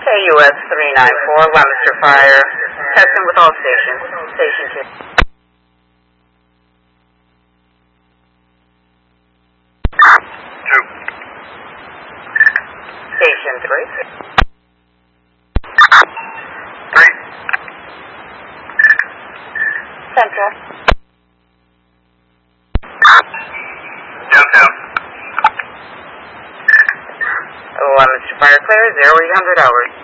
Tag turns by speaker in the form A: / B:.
A: KUS 394, Leominster Fire. Testing with all stations. Station 2. Station 3. Central.
B: Downtown.
A: Leominster Fire clear, 0800 hours.